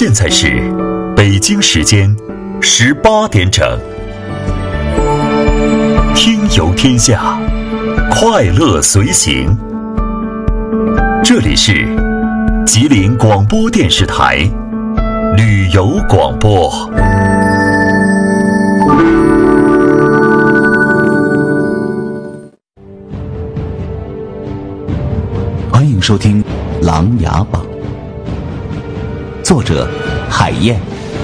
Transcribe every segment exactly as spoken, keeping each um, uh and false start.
现在是北京时间十八点整。听游天下，快乐随行。这里是吉林广播电视台旅游广播。 欢迎收听《琅琊榜》，作者海燕。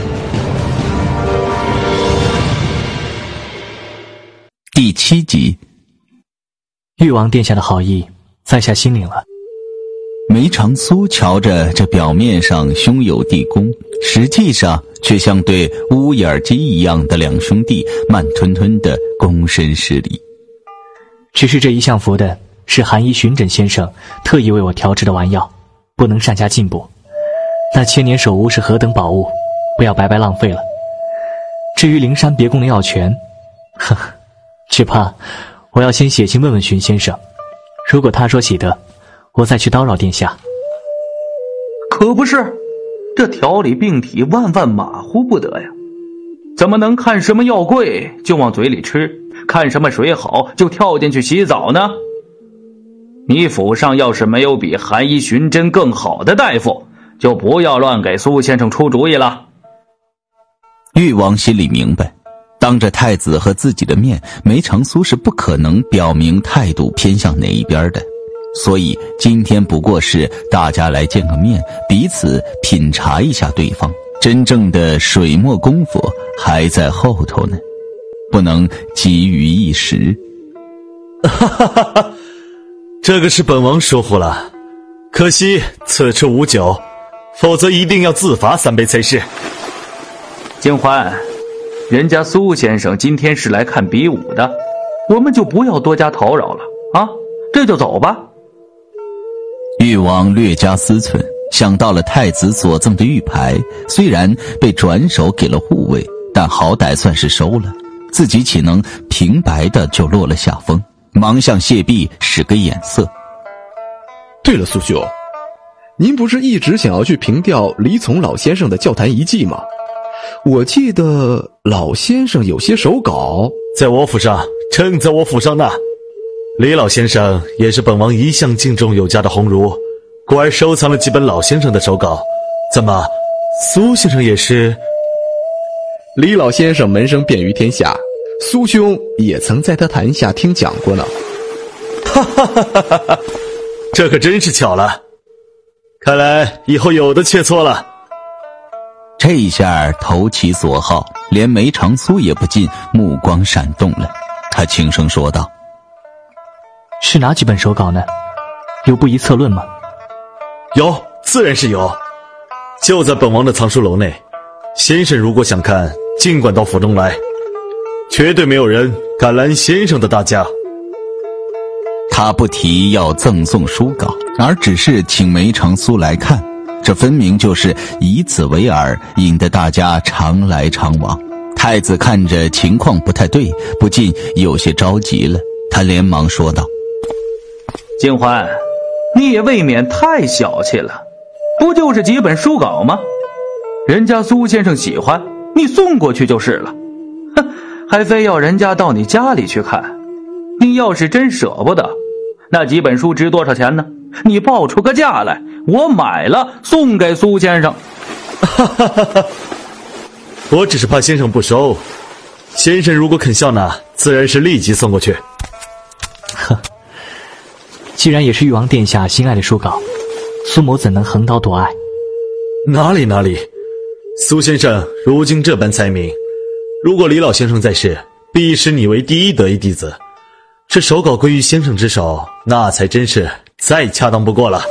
第七集。 誉王殿下的好意，在下心领了。 梅长苏瞧着这表面上兄友弟恭，实际上却像对乌眼鸡一样的两兄弟，慢吞吞地躬身施礼。 只是这一向服的是韩医寻诊先生特意为我调制的丸药，不能善加进补。那千年手乌是何等宝物，不要白白浪费了。至于灵山别宫的药泉，呵呵，只怕我要先写信问问荀先生，如果他说喜得，我再去叨扰殿下。 可不是，这调理病体万万马虎不得呀！怎么能看什么药贵就往嘴里吃，看什么水好就跳进去洗澡呢？你府上要是没有比韩医寻针更好的大夫，就不要乱给苏先生出主意了。 誉王心里明白，当着太子和自己的面，梅长苏是不可能表明态度偏向哪一边的，所以今天不过是大家来见个面，彼此品察一下对方，真正的水墨功夫还在后头呢，不能急于一时。 哈哈哈哈，这个是本王疏忽了，可惜此处无酒，否则一定要自罚三杯才是。 金欢，人家苏先生今天是来看比武的，我们就不要多加叨扰了啊，这就走吧。 誉王略加思忖，想到了太子所赠的玉牌，虽然被转手给了护卫，但好歹算是收了，自己岂能平白的就落了下风，忙向谢弼使个眼色。 对了，苏兄，您不是一直想要去凭吊李从老先生的教坛遗迹吗？我记得老先生有些手稿在我府上，正在我府上呢。李老先生也是本王一向敬重有加的鸿儒，故而收藏了几本老先生的手稿。怎么，苏先生也是？ 李老先生门生遍于天下，苏兄也曾在他坛下听讲过呢。 哈哈哈哈哈，这可真是巧了，看来以后有的切磋了。 这一下投其所好，连梅长苏也不禁目光闪动了。他轻声说道： 是哪几本手稿呢？有不宜策论吗？ 有，自然是有，就在本王的藏书楼内。先生如果想看，尽管到府中来，绝对没有人敢拦先生的大驾。 他不提要赠送书稿，而只是请梅长苏来看，这分明就是以此为饵，引得大家常来常往。太子看着情况不太对，不禁有些着急了，他连忙说道： 金欢，你也未免太小气了，不就是几本书稿吗？人家苏先生喜欢，你送过去就是了，哼，还非要人家到你家里去看。你要是真舍不得，那几本书值多少钱呢？你报出个价来，我买了送给苏先生。 哈哈哈哈，我只是怕先生不收，先生如果肯笑纳，自然是立即送过去。 呵，既然也是誉王殿下心爱的书稿，苏某怎能横刀夺爱？ 哪里哪里，苏先生如今这般才名，如果李老先生在世，必视你为第一得意弟子。这手稿归于先生之手，那才真是再恰当不过了。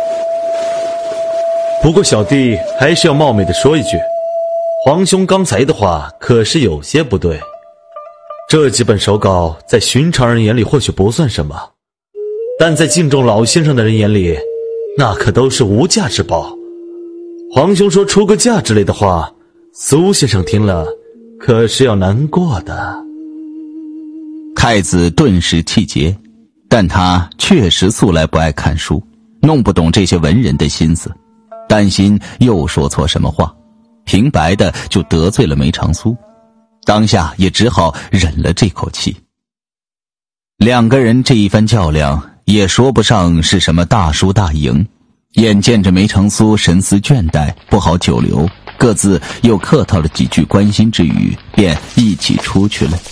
不过小弟还是要冒昧的说一句，皇兄刚才的话可是有些不对。这几本手稿在寻常人眼里或许不算什么，但在敬重老先生的人眼里，那可都是无价之宝。皇兄说出个价之类的话，苏先生听了可是要难过的。 太子顿时气结，但他确实素来不爱看书，弄不懂这些文人的心思。 担心又说错什么话，平白的就得罪了梅长苏，当下也只好忍了这口气。两个人这一番较量也说不上是什么大输大赢，眼见着梅长苏神思倦怠，不好久留，各自又客套了几句关心之语，便一起出去了。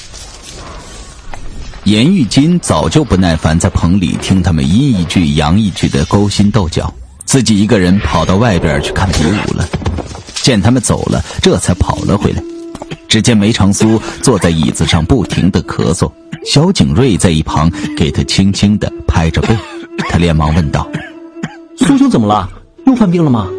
严玉金早就不耐烦在棚里听他们阴一句阳一句的勾心斗角，自己一个人跑到外边去看比武了。见他们走了，这才跑了回来。只见梅长苏坐在椅子上不停地咳嗽，萧景睿在一旁给他轻轻地拍着背。他连忙问道： 苏兄怎么了？又犯病了吗？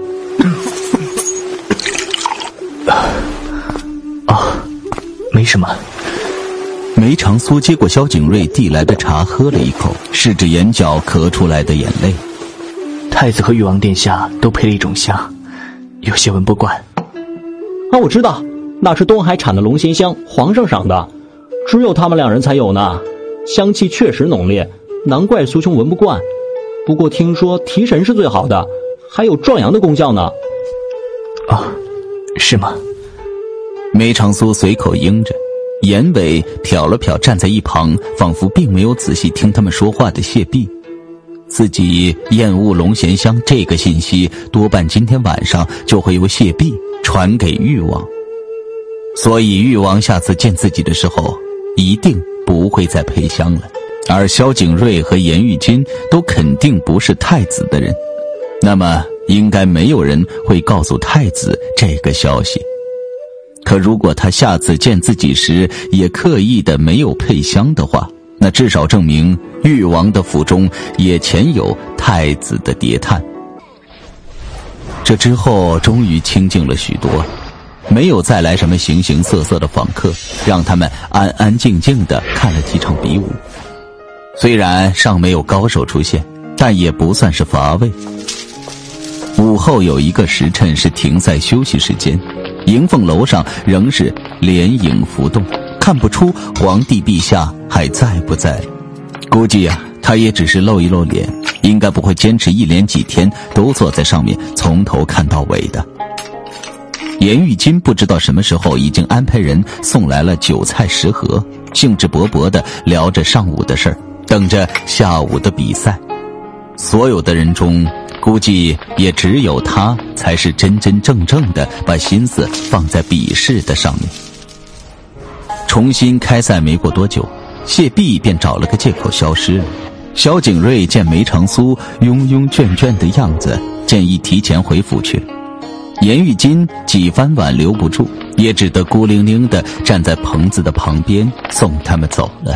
哦，没什么。 梅长苏接过萧景睿递来的茶，喝了一口，拭着眼角咳出来的眼泪。 太子和誉王殿下都配了一种香，有些闻不惯。 啊，我知道，那是东海产的龙涎香，皇上赏的，只有他们两人才有呢。香气确实浓烈，难怪苏兄闻不惯。不过听说提神是最好的，还有壮阳的功效呢。 哦，是吗？ 梅长苏随口应着，眼尾瞟了瞟站在一旁仿佛并没有仔细听他们说话的谢弼。自己厌恶龙涎香这个信息，多半今天晚上就会由谢弼传给誉王，所以誉王下次见自己的时候一定不会再配香了。而萧景睿和严玉金都肯定不是太子的人，那么应该没有人会告诉太子这个消息。可如果他下次见自己时也刻意的没有配香的话，那至少证明誉王的府中也潜有太子的谍探。这之后终于清静了许多，没有再来什么形形色色的访客，让他们安安静静地看了几场比武。虽然尚没有高手出现，但也不算是乏味。午后有一个时辰是停赛休息时间，迎凤楼上仍是连影浮动，看不出皇帝陛下还在不在。估计啊，他也只是露一露脸，应该不会坚持一连几天都坐在上面从头看到尾的。严玉金不知道什么时候已经安排人送来了酒菜食盒，兴致勃勃地聊着上午的事儿，等着下午的比赛。所有的人中，估计也只有他才是真真正正的把心思放在比试的上面。重新开赛没过多久，谢弼便找了个借口消失了。萧景睿见梅长苏慵慵倦倦的样子，建议提前回府去。严玉金几番挽留不住，也只得孤零零地站在棚子的旁边送他们走了。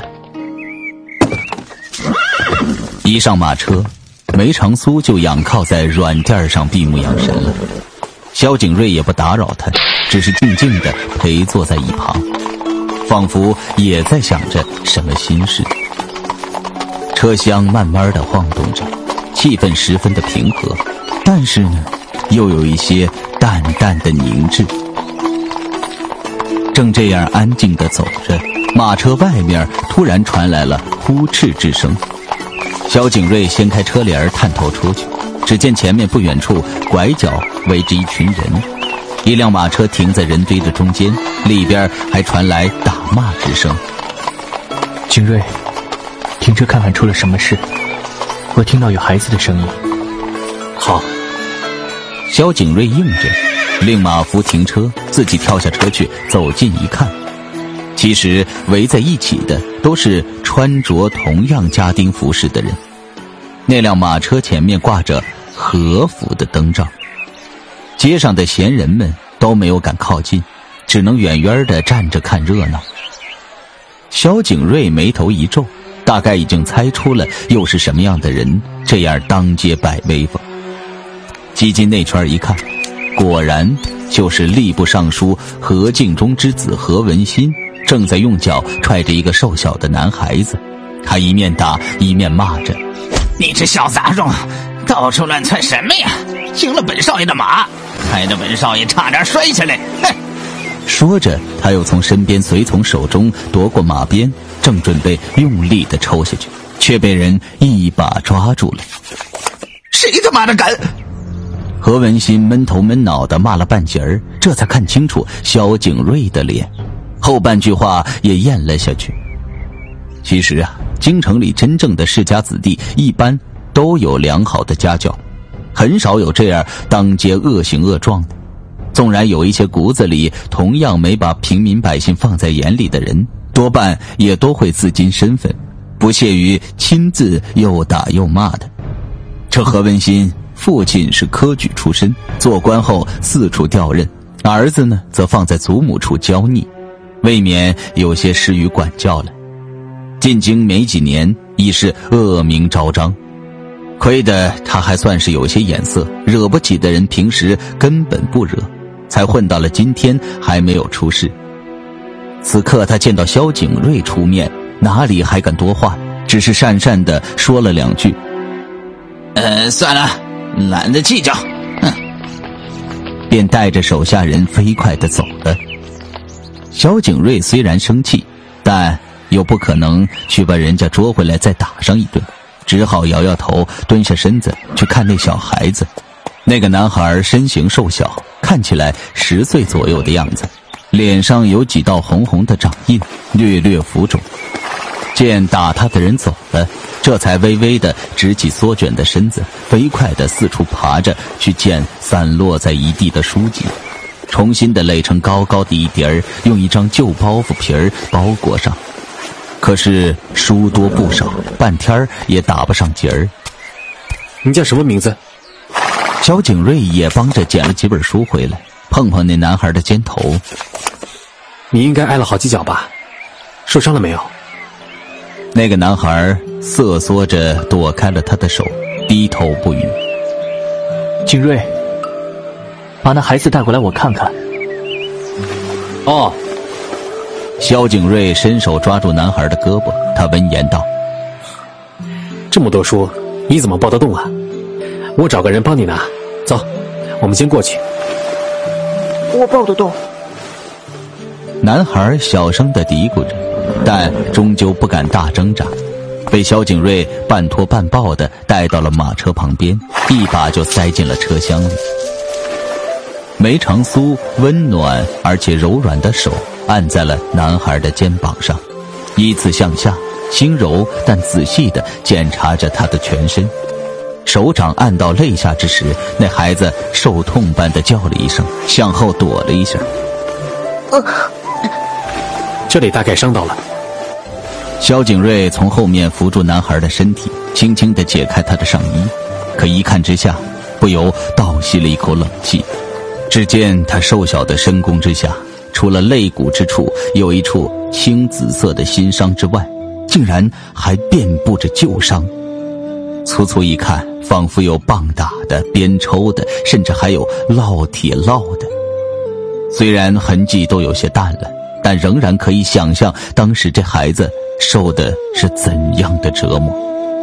一上马车，梅长苏就仰靠在软垫上闭目养神了。萧景睿也不打扰他，只是静静地陪坐在一旁，仿佛也在想着什么心事。车厢慢慢地晃动着，气氛十分的平和，但是呢，又有一些淡淡的凝滞。正这样安静地走着，马车外面突然传来了呼斥之声。萧景睿掀开车帘探头出去，只见前面不远处拐角围着一群人，一辆马车停在人堆的中间，里边还传来打骂之声。 景睿，停车看看出了什么事，我听到有孩子的声音。 好。萧景睿应着，令马夫停车，自己跳下车去，走近一看，其实围在一起的都是穿着同样家丁服饰的人。那辆马车前面挂着和服的灯罩，街上的闲人们都没有敢靠近，只能远远地站着看热闹。萧景睿眉头一皱，大概已经猜出了又是什么样的人这样当街摆威风。挤进内圈一看，果然就是吏部尚书何敬忠之子何文新，正在用脚踹着一个瘦小的男孩子。他一面打一面骂着： 你这小杂种，到处乱窜什么呀？惊了本少爷的马，害得本少爷差点摔下来。哼！ 说着，他又从身边随从手中夺过马鞭，正准备用力地抽下去，却被人一把抓住了。 谁他妈的敢！ 何文新闷头闷脑地骂了半截儿，这才看清楚萧景睿的脸，后半句话也咽了下去。其实啊，京城里真正的世家子弟一般都有良好的家教，很少有这样当街恶行恶状的。纵然有一些骨子里同样没把平民百姓放在眼里的人，多半也都会自矜身份，不屑于亲自又打又骂的。这何文新父亲是科举出身，做官后四处调任，儿子呢则放在祖母处娇溺，未免有些失于管教了。进京没几年，已是恶名昭彰，亏得他还算是有些眼色，惹不起的人平时根本不惹，才混到了今天还没有出事。此刻他见到萧景睿出面，哪里还敢多话，只是讪讪地说了两句： 呃，算了，懒得计较，哼， 便带着手下人飞快地走了。萧景睿虽然生气，但又不可能去把人家捉回来再打上一顿，只好摇摇头，蹲下身子去看那小孩子。那个男孩身形瘦小，看起来十岁左右的样子，脸上有几道红红的掌印，略略浮肿。见打他的人走了，这才微微地直起缩卷的身子，飞快地四处爬着去捡散落在一地的书籍，重新的垒成高高的一叠儿，用一张旧包袱皮儿包裹上。可是书多不少，半天儿也打不上结儿。 你叫什么名字？ 萧景睿也帮着捡了几本书回来，碰碰那男孩的肩头。 你应该挨了好几脚吧？受伤了没有？ 那个男孩瑟缩着躲开了他的手，低头不语。 景睿，把那孩子带过来我看看。 哦。 萧景睿伸手抓住男孩的胳膊，他闻言道： 这么多书你怎么抱得动啊？我找个人帮你拿，走，我们先过去。 我抱得动。 男孩小声地嘀咕着，但终究不敢大挣扎，被萧景睿半拖半抱地带到了马车旁边，一把就塞进了车厢里。梅长苏温暖而且柔软的手按在了男孩的肩膀上，依次向下，轻柔但仔细地检查着他的全身。手掌按到肋下之时，那孩子受痛般地叫了一声，向后躲了一下。 呃， 这里大概伤到了。 萧景睿从后面扶住男孩的身体，轻轻地解开他的上衣，可一看之下，不由倒吸了一口冷气。只见他瘦小的身弓之下，除了肋骨之处有一处青紫色的新伤之外，竟然还遍布着旧伤。粗粗一看，仿佛有棒打的、鞭抽的，甚至还有烙铁烙的。虽然痕迹都有些淡了，但仍然可以想象当时这孩子受的是怎样的折磨。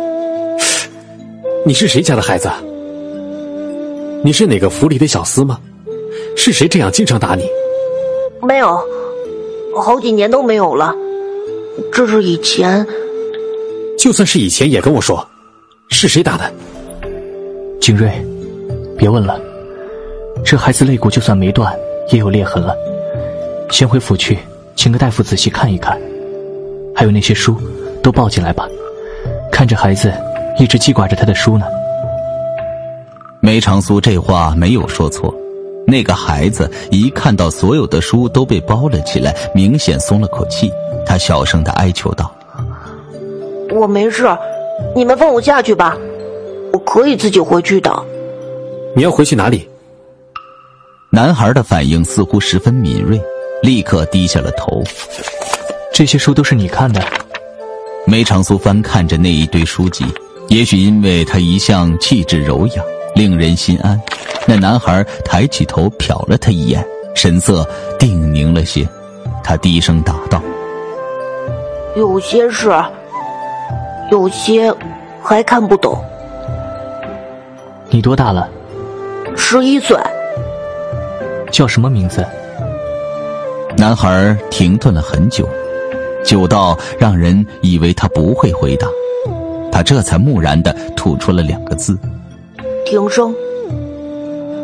你是谁家的孩子？你是哪个府里的小厮吗？是谁这样经常打你？ 没有，好几年都没有了。这是以前。 就算是以前也跟我说，是谁打的？ 景睿，别问了，这孩子肋骨就算没断，也有裂痕了。先回府去，请个大夫仔细看一看。还有那些书，都抱进来吧。看着孩子一直记挂着他的书呢。 梅长苏这话没有说错，那个孩子一看到所有的书都被包了起来，明显松了口气，他小声地哀求道： 我没事，你们放我下去吧，我可以自己回去的。 你要回去哪里？ 男孩的反应似乎十分敏锐，立刻低下了头。 这些书都是你看的？ 梅长苏翻看着那一堆书籍，也许因为他一向气质柔雅，令人心安，那男孩抬起头瞟了他一眼，神色定凝了些。他低声答道： 有些事，有些还看不懂。 你多大了？ 十一岁。 叫什么名字？ 男孩停顿了很久，久到让人以为他不会回答，他这才木然地吐出了两个字： 庭生。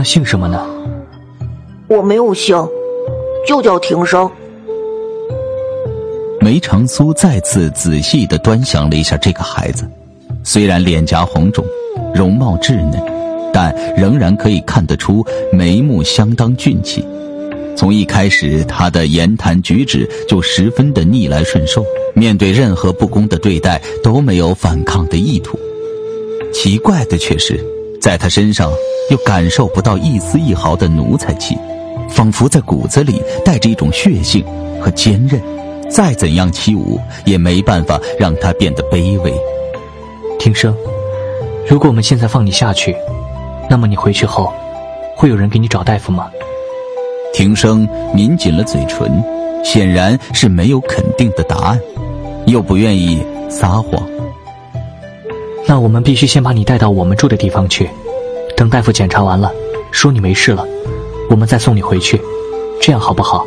姓什么呢？ 我没有姓，就叫庭生。 梅长苏再次仔细地端详了一下这个孩子，虽然脸颊红肿，容貌稚嫩，但仍然可以看得出眉目相当俊气。从一开始，他的言谈举止就十分的逆来顺受，面对任何不公的对待都没有反抗的意图。奇怪的却是，在他身上又感受不到一丝一毫的奴才气，仿佛在骨子里带着一种血性和坚韧，再怎样欺侮也没办法让他变得卑微。 庭生，如果我们现在放你下去，那么你回去后会有人给你找大夫吗？ 庭生抿紧了嘴唇，显然是没有肯定的答案，又不愿意撒谎。 那我们必须先把你带到我们住的地方去，等大夫检查完了说你没事了，我们再送你回去，这样好不好？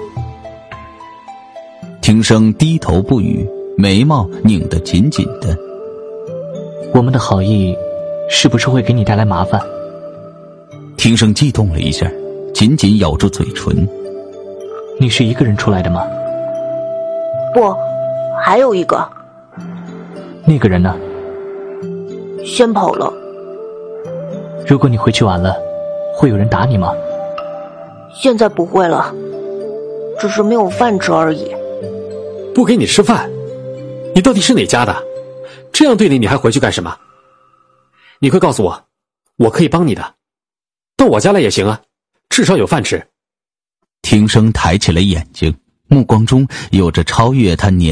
庭生低头不语，眉毛拧得紧紧的。 我们的好意是不是会给你带来麻烦？ 庭生激动了一下，紧紧咬住嘴唇。 你是一个人出来的吗？ 不，还有一个。 那个人呢？ 先跑了。 如果你回去晚了，会有人打你吗？ 现在不会了，只是没有饭吃而已。 不给你吃饭？你到底是哪家的？这样对你，你还回去干什么？你快告诉我，我可以帮你的。到我家来也行啊，至少有饭吃。 庭生抬起了眼睛，目光中有着超越他年